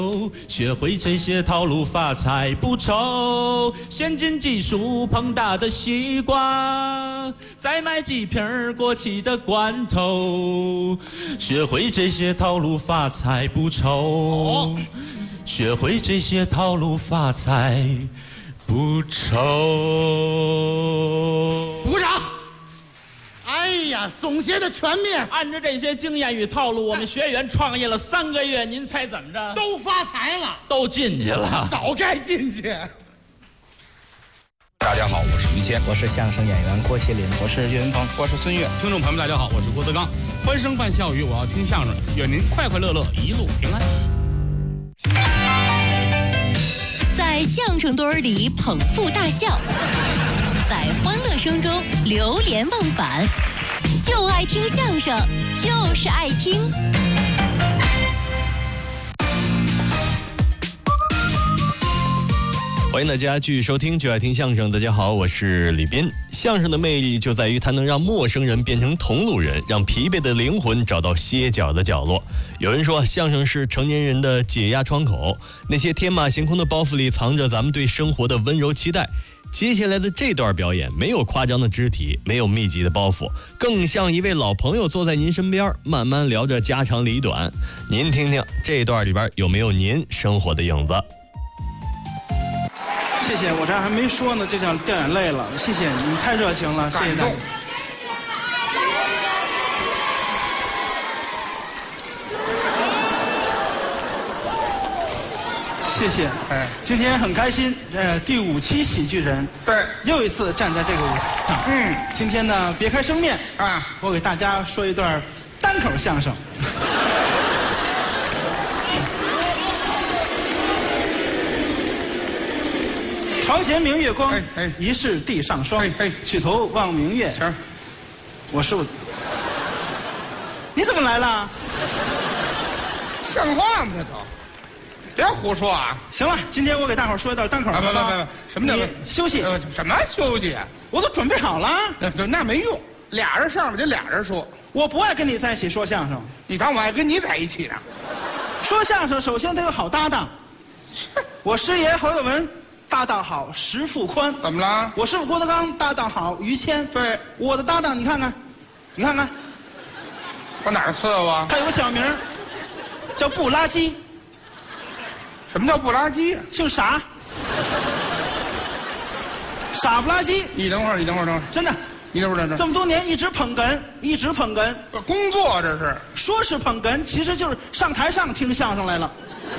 学会这些套路发财不愁，先进技术膨大的西瓜，再买几瓶过期的罐头。学会这些套路发财不愁，学会这些套路发财不愁。 鼓掌！哎呀，总结的全面。 按照这些经验与套路，我们学员创业了3个月，您猜怎么着？ 都发财了， 都进去了， 早该进去。 大家好，我是于谦， 我是相声演员郭麒麟， 我是岳云鹏，我是孙越。 听众朋友们，大家好，我是郭德纲。欢声伴笑语，我要听相声，愿您快快乐乐，一路平安。 在相声堆里捧腹大笑，在欢乐声中流连忘返，就爱听相声，就是爱听。 欢迎大家继续收听就爱听相声。大家好，我是李斌。相声的魅力就在于它能让陌生人变成同路人，让疲惫的灵魂找到歇脚的角落。有人说，相声是成年人的解压窗口，那些天马行空的包袱里藏着咱们对生活的温柔期待。接下来的这段表演没有夸张的肢体，没有密集的包袱，更像一位老朋友坐在您身边，慢慢聊着家长里短。您听听这段里边有没有您生活的影子？ 谢谢，我这还没说呢，就想掉眼泪了。谢谢你们太热情了，谢谢大家。谢谢，今天很开心，第5期喜剧人， 对， 又一次站在这个舞台上。今天呢，别开生面啊，我给大家说一段单口相声。床前明月光，疑是地上霜。举头望明月。行，我是我。你怎么来了？ 像话吗？这都，别胡说啊！ 行了，今天我给大伙儿说一段单口。 不，什么叫休息？ 什么休息啊？ 我都准备好了。 那没用，俩人上来就俩人说。 我不爱跟你在一起说相声。 你当我爱跟你在一起呢？ 说相声首先得有好搭档。我师爷侯耀文。搭档好，石富宽。 怎么了？ 我师傅郭德纲搭档好，于谦。 对， 我的搭档你看看，你看看， 我哪儿伺候？ 他有个小名叫不拉几。 什么叫不拉几？ 姓傻，傻不拉几。 你等会儿， 真的， 你等会儿， 这么多年一直捧哏， 工作这是。 说是捧哏，其实就是上台上听相声来了。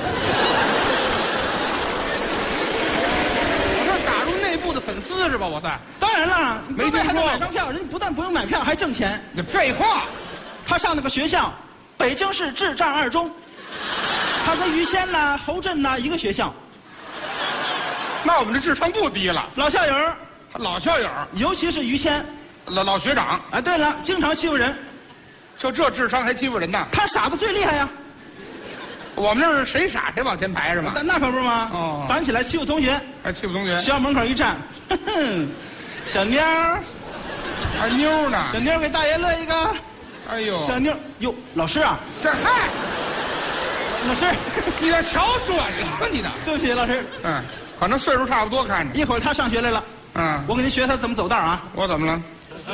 的粉丝是吧？我在。 当然了， 没听说。 还能买张票，人不但不用买票，还挣钱。 你废话。 他上那个学校，北京市智障2中，他跟于谦呐、侯震呐一个学校。 那我们这智商不低了。 老校友，尤其是于谦， 老学长。 哎，对了，经常欺负人。 就这智商还欺负人呢？ 他傻的最厉害呀。 我们这是谁傻谁往前排是吗？ 那可不是吗？哦，早上起来欺负同学， 欺负同学， 学校门口一站，小妞儿， 还妞呢？ 小妞给大爷乐一个。 哎呦， 小妞哟，老师啊， 嗨， 老师， 你这瞧准了你的。 对不起，老师。 可能岁数差不多，看着。 一会儿他上学来了，我给您学他怎么走道啊。 我怎么了？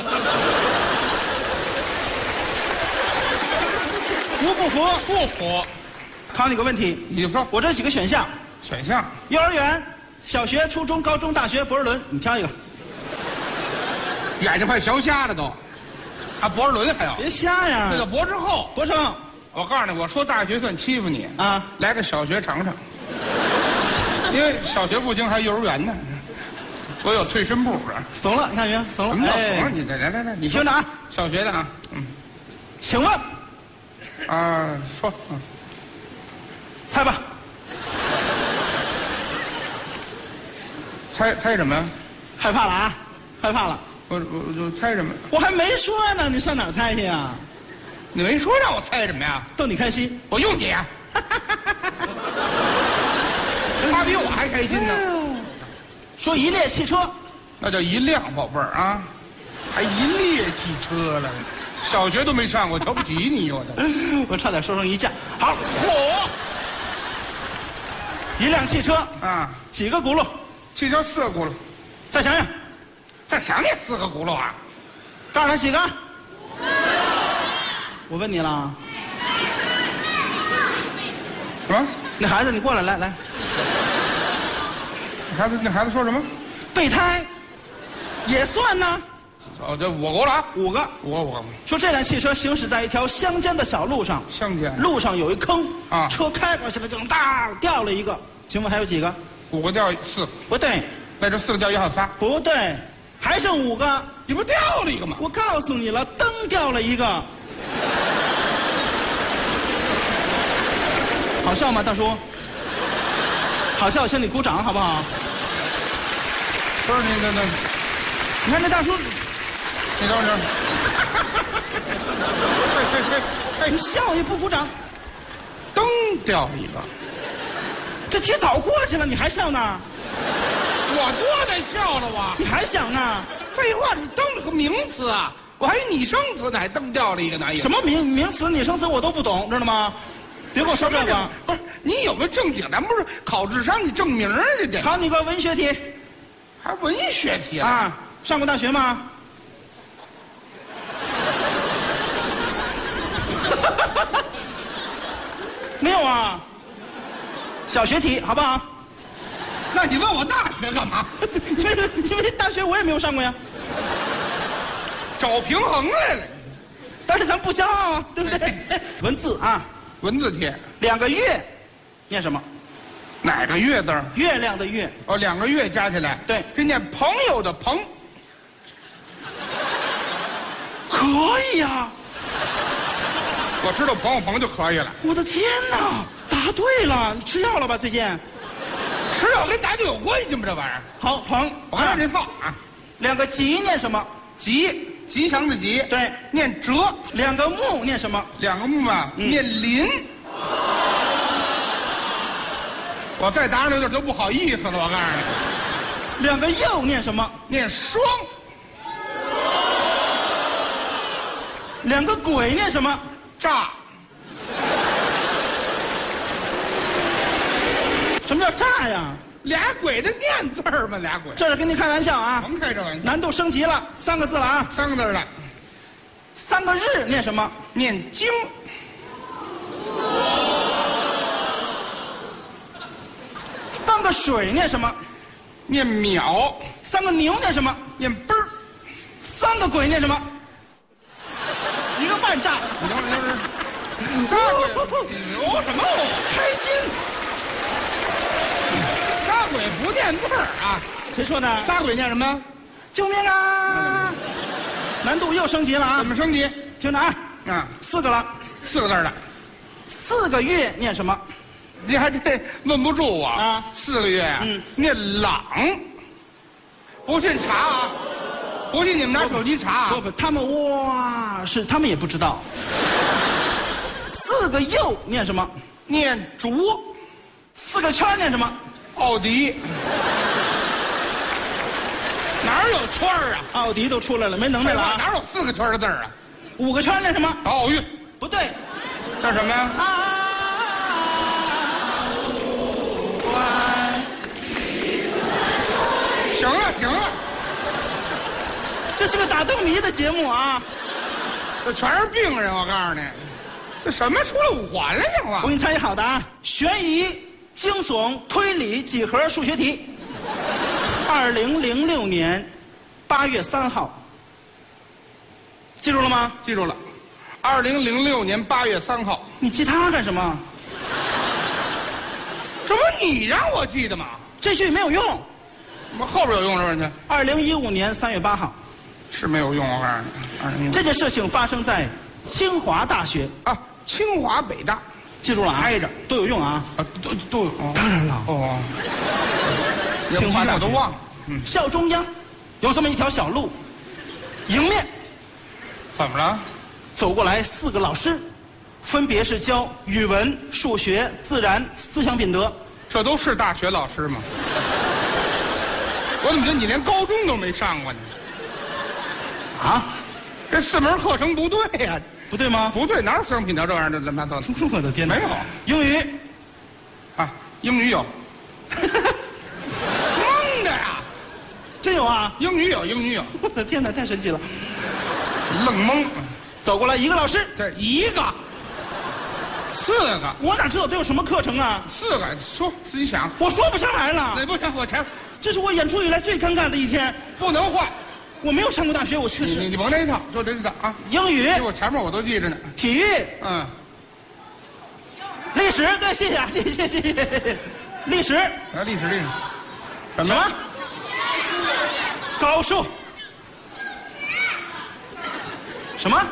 服不服？ 不服。 考你个问题， 你说。 我这几个选项。幼儿园、小学、初中、高中、大学、博士伦，你挑一个。 眼睛快小瞎了都。啊，博士伦还要？ 别瞎呀！ 这个博士后。 博士后。 我告诉你，我说大学算欺负你啊！ 来个小学尝尝。因为小学不行，还幼儿园呢。我有退身步的。 怂了，你看没有？怂了。 什么叫怂了？你来，你说哪儿？ 小学的啊。 请问。 说。 猜吧。 猜什么呀？ 害怕了啊！害怕了。 我猜什么？ 我还没说呢，你上哪儿猜去呀？ 你没说让我猜什么呀？ 逗你开心。 我用你啊！他比我还开心呢。 说一列汽车， 那叫一辆，宝贝儿啊，还一列汽车了。小学都没上过，瞧不起你我都。 我差点说成一架。好， 一辆汽车啊， 几个轱辘？ 汽车4个轱辘。 再想想， 再想想4个轱辘啊？ 告诉他几个？我问你了。 什么？ 那孩子，你过来，来。 那孩子说什么？ 备胎，也算呢。 哦，这5个轱辘啊 ，5个。 5个。 说这辆汽车行驶在一条乡间的小路上， 乡间路上有一坑啊， 车开过去了，就大掉了一个。请问还有几个 ？5个掉4个。 不对。 那这4个掉1还有3。 不对，还剩5个。 你不掉了一个吗？ 我告诉你了，灯掉了一个。好笑吗，大叔？好笑，请你鼓掌好不好？ 不是你看这大叔， 你等会儿。 你笑也不鼓掌。 灯掉了一个， 这题早过去了，你还笑呢？ 我多得笑了我。 你还想呢？ 废话，你灯是个名词啊，我还以为拟声词呢，还灯掉了一个呢。 什么名词、拟声词我都不懂，知道吗？别给我说这个。 不是，你有个正经，咱不是考智商，你证明这得。 考你个文学题。 还文学题啊？上过大学吗？没有啊。小学题，好不好？ 那你问我大学干嘛？ 因为大学我也没有上过呀。 找平衡来了。 但是咱不骄傲啊，对不对？文字啊， 文字题。 2个月，念什么？ 哪个月字？ 月亮的月。 哦，2个月加起来。 对， 这念朋友的朋。 可以呀。 我知道朋友就可以了。 我的天哪，答对了！你吃药了吧？最近？ 吃药跟答对有关系吗？这玩意儿。 好，朋， 我看这套啊。 2个吉念什么？ 吉，吉祥的吉。 对， 念哲。 2个木念什么 ？2个木啊，念林。我再答上有点就不好意思了，我告诉你。2个又念什么？ 念双。 2个鬼念什么？ 诈。 什么叫诈呀 ？2鬼的念字儿吗？2鬼。 这是跟你开玩笑啊！ 甭开这玩笑。 难度升级了，3个字了啊 ！3个字了。 3个日念什么？ 念经。 3个水念什么？ 念秒。 3个牛念什么？ 念奔儿。 3个鬼念什么？1个半炸。 你等会儿，3鬼牛什么？ 开心。 3鬼不念字儿啊？ 谁说的 ？3鬼念什么？ 救命啊！难度又升级了啊！ 怎么升级？ 听着啊，4个了 ，4个字的。 4个月念什么？ 你还真问不住我啊！4个月啊，念朗。不信查啊！不信你们拿手机查啊！ 不，他们他们也不知道。4个又念什么？ 念卓。 4个圈念什么？ 奥迪。哪有圈啊？ 奥迪都出来了，没能耐了啊！ 哪有4个圈的字啊 ？5个圈念什么？ 奥运。 不对， 叫什么呀？行了行了， 这是个打灯谜的节目啊！ 这全是病人，我告诉你，这什么出来5环了行吗？ 我给你猜一好的啊，悬疑、惊悚、推理、几何数学题。2006年8月3号，记住了吗？ 记住了。2006年8月3号。 你记它干什么？ 这不你让我记的吗？ 这句没有用。 我后边有用是吧？ 2015年3月8号， 是没有用。我告诉你， 这件事情发生在清华大学啊，清华北大， 记住了啊， 挨着都有用啊， 都有。 当然了， 哦， 清华大学都忘了。 校中央有这么一条小路，迎面怎么了？ 走过来4个老师，分别是教语文、数学、自然、思想品德。 这都是大学老师吗？我怎么觉得你连高中都没上过呢？ 啊， 这4门课程不对呀， 不对吗？ 不对，哪有思想品德这玩意儿的？乱七八糟的。 我的天哪！ 没有英语啊，英语有真有啊？ 英语有，英语有。 我的天哪，太神奇了！ 愣懵。 走过来一个老师， 对，一个，4个。 我哪知道都有什么课程啊 ？4个，说自己想。 我说不上来了。 那不行，我前。 这是我演出以来最尴尬的一天。 不能换。 我没有上过大学，我确实。 你甭那一套，就这一套啊。 英语。 我前面我都记着呢。 体育。 嗯。 历史，对，谢谢啊，谢谢。历史。 历史。 什么？高数。什么？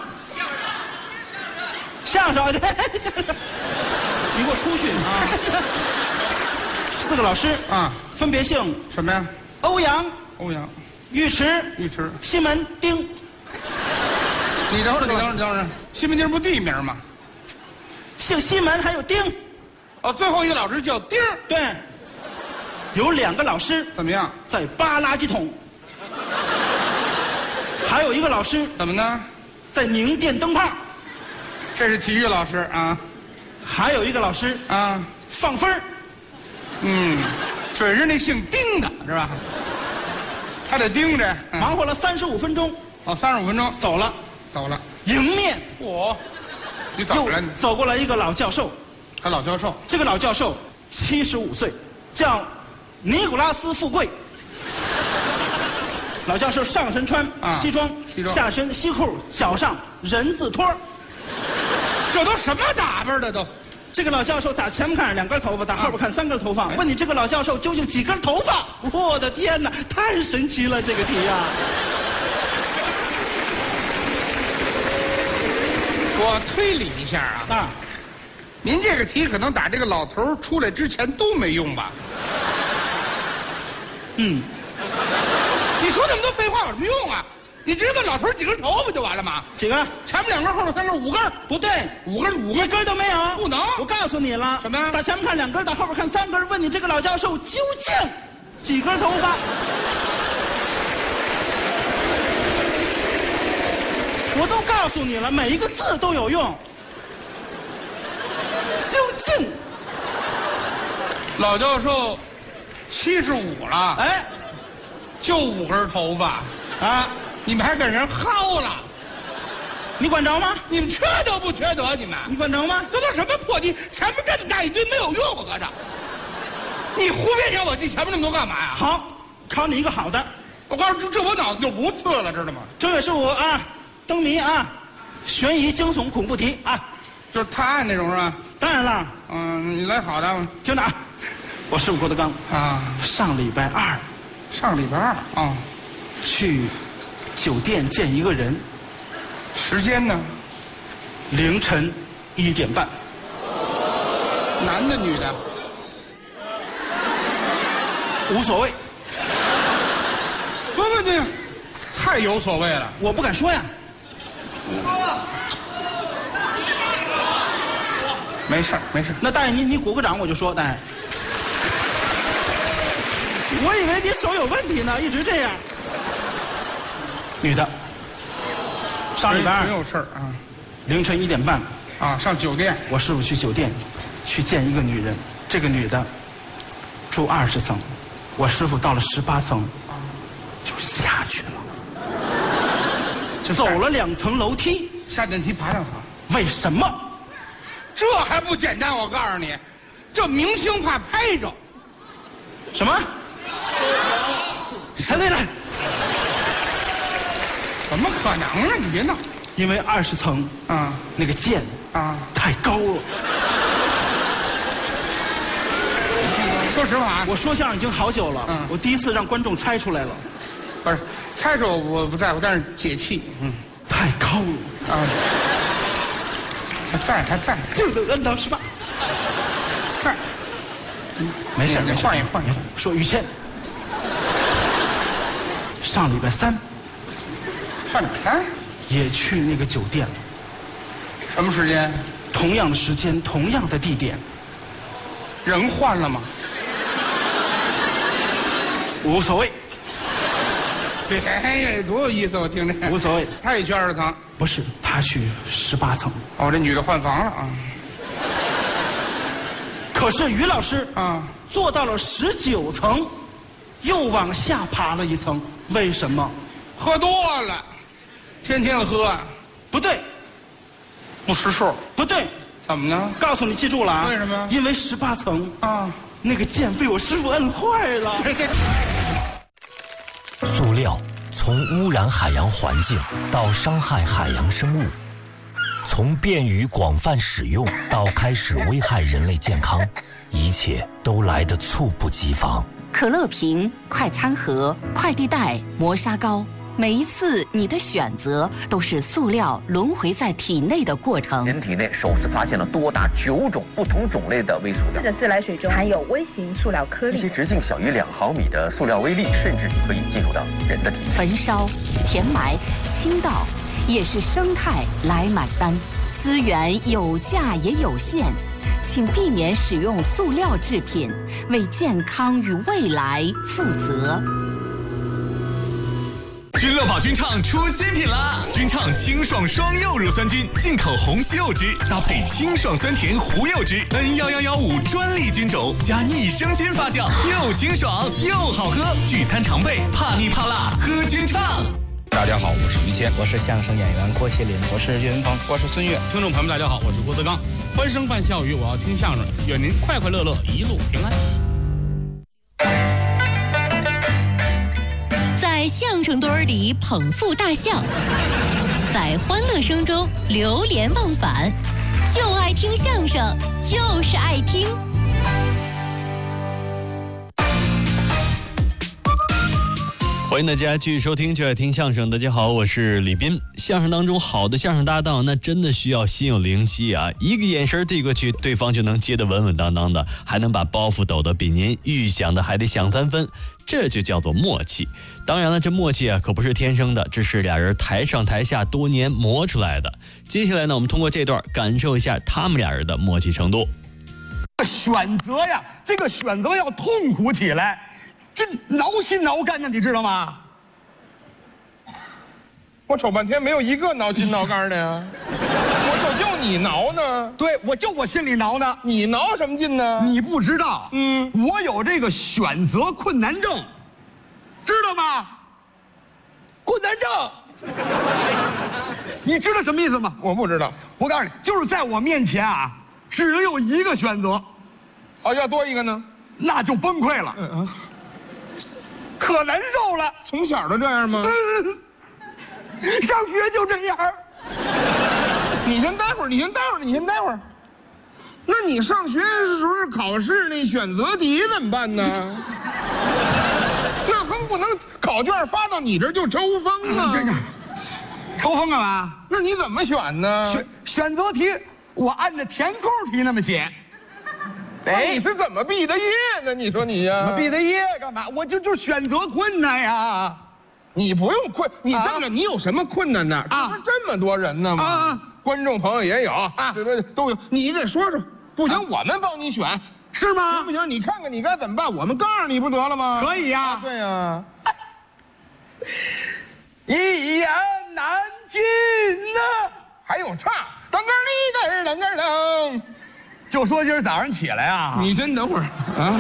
相声，对，相声。你给我出去啊！4个老师啊，分别姓什么呀？ 欧阳、尉迟、西门町。 你等会儿，西门町不地名吗？ 姓西门还有丁。 哦，最后一个老师叫丁。 对。有2个老师怎么样？ 在扒垃圾桶。还有一个老师怎么呢？ 在拧电灯泡。 这是体育老师啊。 还有一个老师啊放分儿。 准是那姓丁的是吧？他得盯着。 忙活了35分钟。 哦，35分钟走了。迎面你走了。 走过来一个老教授。 他老教授。 这个老教授75岁，叫尼古拉斯·富贵。老教授上身穿西装，下身西裤，脚上人字拖。 这都什么打扮的都？ 这个老教授打前面看2根头发，打后边看3根头发。问你这个老教授究竟几根头发？我的天哪，太神奇了这个题呀！ 我推理一下啊，您这个题可能打这个老头出来之前都没用吧？你说那么多废话有什么用啊？你直接问老头几根头不就完了吗？ 几个？ 前面2根，后面3根，5根。 不对 ，5根 ，1根都没有。 不能。 我告诉你了。 什么呀？ 打前面看2根，打后边看3根。问你这个老教授究竟几根头发？我都告诉你了，每一个字都有用。究竟？ 老教授75了。 哎， 就5根头发。你们还给人薅了， 你管着吗？ 你们缺德不缺德？你管着吗？ 这都什么破题？前面这么大一堆没有用，我搁这。你胡编让我记前面那么多干嘛呀？ 好，考你一个好的。 我告诉你，这我脑子就不次了，知道吗？ 这也是我灯谜悬疑惊悚恐怖题就是探案那种是吧？ 当然了。 你来好的， 听着我师傅郭德纲上礼拜二去酒店见一个人， 时间呢？ 凌晨1点半。 男的女的？ 无所谓。 不，太有所谓了。 我不敢说呀。 没事。 那大爷你鼓个掌我就说，大爷。我以为你手有问题呢，一直这样。女的，上礼拜真有事儿凌晨1点半上酒店。我师傅去酒店去见一个女人，这个女的住20层，我师傅到了18层就下去了，走了2层楼梯， 下电梯爬2层。 为什么？ 这还不简单？我告诉你，这明星怕拍着。 什么？猜对了。 怎么可能啊？你别闹。 因为20层那个剑太高了。 说实话我说相声已经好久了，我第一次让观众猜出来了。 不是猜出我不在乎，但是解气。 太高了还在， 就摁到18。 在。 没事， 换一。 说于谦，上礼拜3也去那个酒店了。 什么时间？ 同样的时间，同样的地点。 人换了吗？ 无所谓。 别，多有意思！我听着。 无所谓。 他也去20层？ 不是，他去18层。 这女的换房了可是于老师做到了19层。 又往下爬了一层。为什么？ 喝多了，天天喝， 不对， 不识数。 不对， 怎么呢？ 告诉你，记住了啊！ 为什么？ 因为18层啊， 那个键被我师傅摁坏了。 塑料从污染海洋环境到伤害海洋生物，从便于广泛使用到开始危害人类健康，一切都来得猝不及防。 可乐瓶、快餐盒、快递袋、磨砂膏，每一次你的选择都是塑料轮回在体内的过程。 人体内首次发现了多达9种不同种类的微塑料。 的自来水中含有微型塑料颗粒， 一些直径小于2毫米的塑料微粒，甚至可以进入到人的体内。 焚烧、填埋、倾倒，也是生态来买单。资源有价也有限，请避免使用塑料制品，为健康与未来负责。 君乐宝君畅出新品啦！君畅清爽双柚乳酸菌，进口红西柚汁搭配清爽酸甜胡柚汁，N11115专利菌种加益生菌发酵，又清爽又好喝。聚餐常备，怕腻怕辣喝君畅。 大家好，我是于谦， 我是相声演员郭麒麟， 我是岳云鹏，我是孙越。 听众朋友们，大家好，我是郭德纲。欢声伴笑语，我要听相声，愿您快快乐乐，一路平安。 在相声堆儿里捧腹大笑，在欢乐声中流连忘返，就爱听相声，就是爱听。 欢迎大家继续收听就爱听相声。大家好，我是李斌。相声当中好的相声搭档，那真的需要心有灵犀啊！一个眼神递过去，对方就能接得稳稳当当的，还能把包袱抖得比您预想的还得响3分，这就叫做默契。当然了，这默契啊可不是天生的，这是俩人台上台下多年磨出来的。接下来呢，我们通过这段感受一下他们俩人的默契程度。 选择呀，这个选择要痛苦起来，这挠心挠肝的，你知道吗？ 我瞅半天没有一个挠心挠肝的呀，我就你挠呢。 对，我心里挠呢。 你挠什么劲呢？ 你不知道，我有这个选择困难症，知道吗？困难症，你知道什么意思吗？ 我不知道。 我告诉你，就是在我面前啊，只有一个选择， 哦，要多一个呢， 那就崩溃了，可难受了。 从小都这样吗？ 上学就这样。 你先待会儿。那你上学的时候考试那选择题怎么办呢？那横不能考卷发到你这儿就抽风啊！ 抽风干嘛？ 那你怎么选呢？ 选择题我按照填空题那么写。 哎，你是怎么毕的业呢？你说你呀， 毕的业干嘛？我就选择困难呀。 你不用困，你这个你有什么困难呢？啊，这么多人呢吗？观众朋友也有啊，这个都有。你得说说，不行，我们帮你选， 是吗？ 行不行？你看看你该怎么办，我们告诉你不得了吗？ 可以呀。 对呀。 一言难尽呐， 还有唱，噔噔哩噔噔噔。 就说今儿早上起来啊， 你先等会儿啊。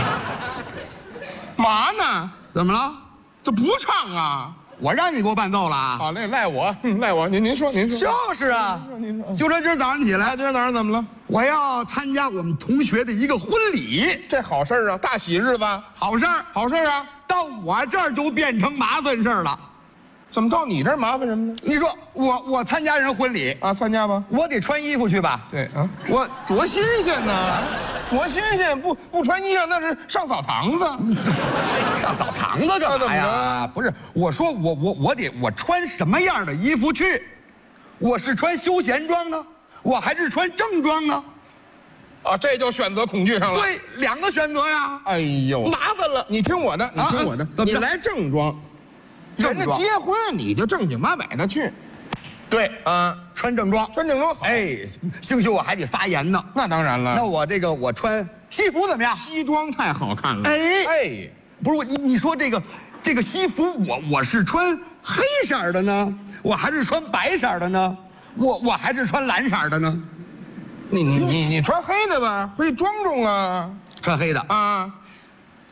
嘛呢？ 怎么了？ 这不唱啊！ 我让你给我伴奏了啊！ 好嘞，赖我。您说。 就是啊， 您说。 就说今儿早上起来， 今儿早上怎么了？ 我要参加我们同学的一个婚礼， 这好事啊，大喜日子， 好事啊！到我这儿就变成麻烦事了。 怎么到你这儿麻烦什么呢？ 你说我参加人婚礼啊，参加吧， 我得穿衣服去吧？ 对啊，我多新鲜呢，多新鲜！不穿衣裳那是上澡堂子， 上澡堂子干嘛呀？不是，我说我穿什么样的衣服去？我是穿休闲装呢，我还是穿正装呢？ 啊，这就选择恐惧上了。 对，两个选择呀。 哎呦， 麻烦了！ 你听我的，你来正装。人家结婚你就正经八百的去， 对啊，穿正装好。哎，兴许我还得发言呢。 那当然了。 那我穿西服怎么样？ 西装太好看了。 哎，不是你说这个西服我是穿黑色的呢，我还是穿白色的呢？我还是穿蓝色的呢？ 你穿黑的吧，会庄重啊。 穿黑的啊。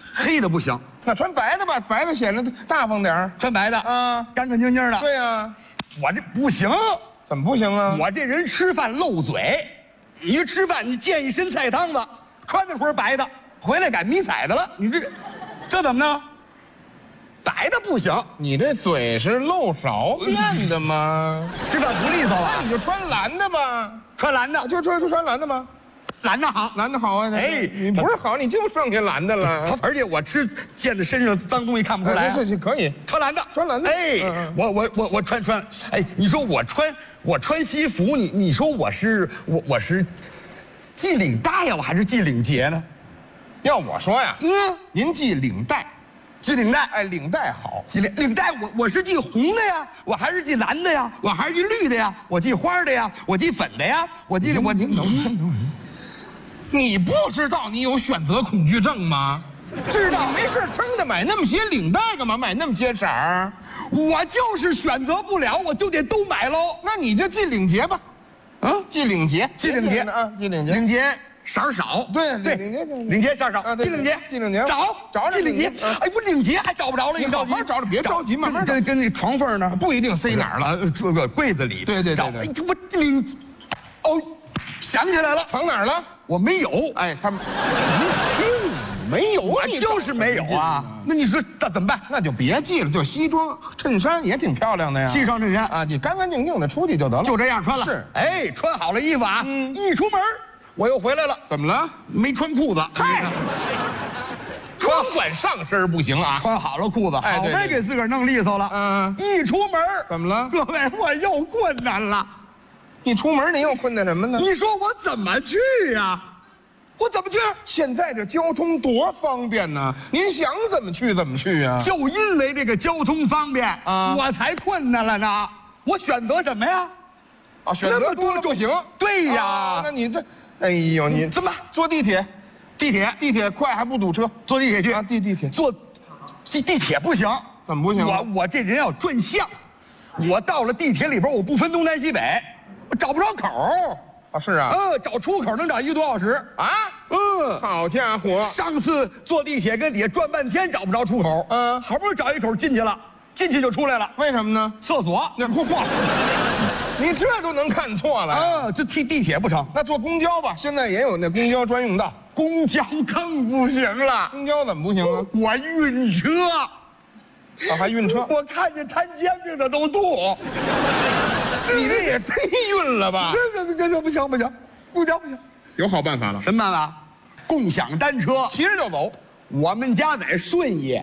黑的不行， 那穿白的吧，白的显得大方点儿。 穿白的啊，干干净净的。 对呀， 我这不行， 怎么不行啊？ 我这人吃饭漏嘴，你吃饭你见一身菜汤子，穿的时候白的，回来改迷彩的了，你这怎么呢？白的不行， 你这嘴是漏勺变的吗？ 吃饭不利索了， 那你就穿蓝的吧， 穿蓝的就穿蓝的吧。 蓝的好， 蓝的好啊！哎，你不是好，你就剩下蓝的了。 而且我吃溅在身上脏东西看不出来。 是可以穿蓝的， 穿蓝的。 哎，我穿，哎，你说我穿西服，你说我是系领带呀，我还是系领结呢？ 要我说呀，您系领带， 系领带， 哎，领带好， 领带我是系红的呀，我还是系蓝的呀，我还是系绿的呀，我系花的呀，我系粉的呀，我等会儿。 你不知道你有选择恐惧症吗？知道，没事真的买那么些领带干嘛？买那么些色儿？ 我就是选择不了，我就得都买喽。 那你就系领结吧，系领结， 系领结啊，系领结， 领结色少， 对， 领结色少，系领结， 系领结，找系领结，哎，我领结还找不着了， 你好好找着，别着急，慢慢找。跟那床缝呢， 不一定塞哪儿了， 这个柜子里， 对， 找。哎，我领，哦，想起来了， 藏哪儿了？ 我没有， 哎，他们没有， 我就是没有啊。那你说那怎么办？ 那就别系了，就西装衬衫也挺漂亮的呀。 西装衬衫啊，你干干净净的出去就得了， 就这样穿了。 是， 哎，穿好了衣服啊，一出门我又回来了。 怎么了？ 没穿裤子。 嗨，光管上身不行啊， 穿好了裤子，好歹给自个儿弄利索了。一出门怎么了？ 各位，我又困难了。 你出门你又困难什么呢？ 你说我怎么去呀？我怎么去？ 现在这交通多方便呢，您想怎么去怎么去啊？ 就因为这个交通方便啊，我才困难了呢。我选择什么呀？ 啊，选择多了不行。 对呀， 那你这，哎呦，你怎么坐地铁？地铁快还不堵车？ 坐地铁去啊？地铁坐地铁不行， 怎么不行？ 我这人要转向，我到了地铁里边，我不分东南西北。我找不着口啊，是啊， 找出口能找1个多小时啊，好家伙！ 上次坐地铁跟底下转半天找不着出口，好不容易找一口进去了，进去就出来了， 为什么呢？ 厕所。 那嚯，你这都能看错了啊？这踢地铁不成， 那坐公交吧，现在也有那公交专用道， 公交更不行了。 公交怎么不行啊？ 我晕车。 啊，还晕车？ 我看见摊煎饼的都吐。 你这也忒晕了吧？ 这不行，公交不行。 有好办法了。 什么办法？共享单车， 骑着就走。 我们家在顺义，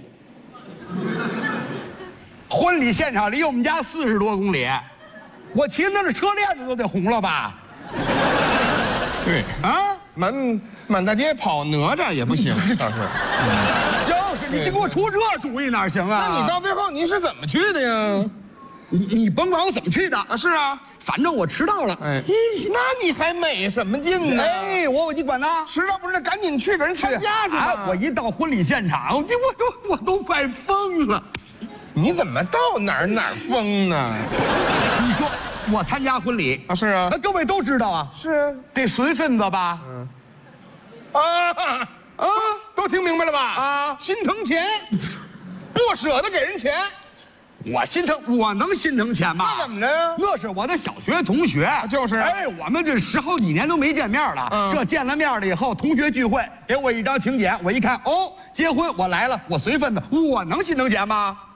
婚礼现场离我们家40多公里，我骑那车链子都得红了吧？ 对啊，满大街跑哪吒也不行，倒是。 就是你给我出这主意哪行啊？ 那你到最后你是怎么去的呀？ 你甭管我怎么去的啊！是啊， 反正我迟到了。 哎，那你还美什么劲呢？ 哎，你管呢？ 迟到不是赶紧去给人参加去吧？ 我一到婚礼现场，我都快疯了。 你怎么到哪儿疯呢？ 你说我参加婚礼啊？是啊， 那各位都知道啊。 是啊， 得随份子吧？ 都听明白了吧？啊，心疼钱，不舍得给人钱。 我心疼，我能心疼钱吗？ 那怎么着？ 那是我的小学同学， 就是。 哎，我们这10好几年都没见面了。这见了面了以后，同学聚会，给我一张请柬，我一看，哦，结婚我来了，我随份子，我能心疼钱吗？